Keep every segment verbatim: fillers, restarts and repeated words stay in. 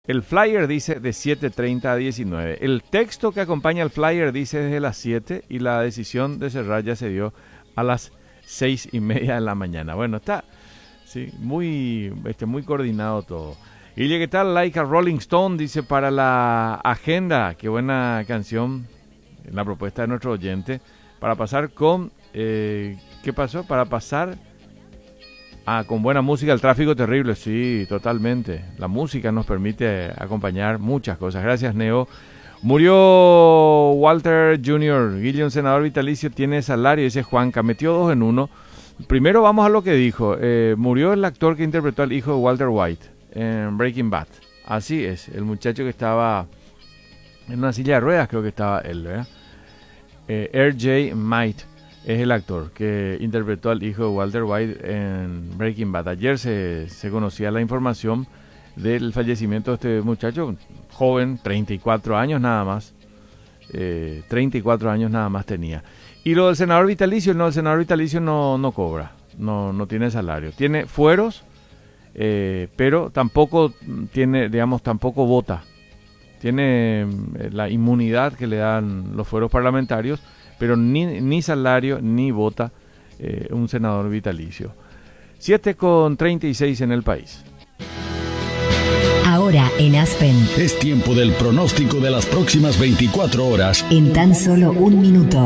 El flyer dice de siete treinta a diecinueve. El texto que acompaña al flyer dice desde las siete y la decisión de cerrar ya se dio a las seis y media de la mañana. Bueno, está sí, muy, este, muy coordinado todo. Y ¿qué tal? Like a Rolling Stone dice para la agenda. Qué buena canción, la propuesta de nuestro oyente. Para pasar con... Eh, ¿Qué pasó? Para pasar... Ah, con buena música, el tráfico terrible, sí, totalmente. La música nos permite acompañar muchas cosas. Gracias, Neo. Murió Walter junior Guille, un senador vitalicio, tiene salario, dice Juanca. Metió dos en uno. Primero vamos a lo que dijo. Eh, murió el actor que interpretó al hijo de Walter White en Breaking Bad. Así es, el muchacho que estaba en una silla de ruedas, creo que estaba él, ¿verdad? Eh, R J Might. Es el actor que interpretó al hijo de Walter White en Breaking Bad. Ayer se, se conocía la información del fallecimiento de este muchacho, joven, treinta y cuatro años nada más. Eh, treinta y cuatro años nada más tenía. Y lo del senador vitalicio, no, el senador vitalicio no, no cobra, no, no tiene salario. Tiene fueros, eh, pero tampoco tiene, digamos, tampoco vota. Tiene eh, la inmunidad que le dan los fueros parlamentarios, pero ni, ni salario ni vota eh, un senador vitalicio. siete con treinta y seis en el país. Ahora en Aspen. Es tiempo del pronóstico de las próximas veinticuatro horas. En tan solo un minuto.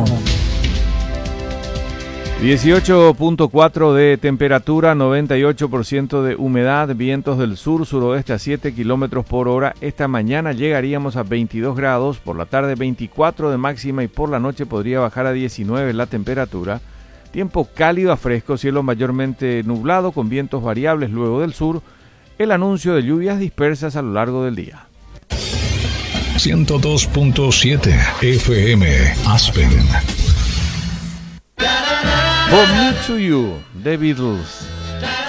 dieciocho punto cuatro de temperatura, noventa y ocho por ciento de humedad, vientos del sur, suroeste a siete kilómetros por hora. Esta mañana llegaríamos a veintidós grados, por la tarde veinticuatro de máxima y por la noche podría bajar a diecinueve la temperatura. Tiempo cálido a fresco, cielo mayormente nublado con vientos variables luego del sur. El anuncio de lluvias dispersas a lo largo del día. ciento dos punto siete F M Aspen. For Me to You, The Beatles.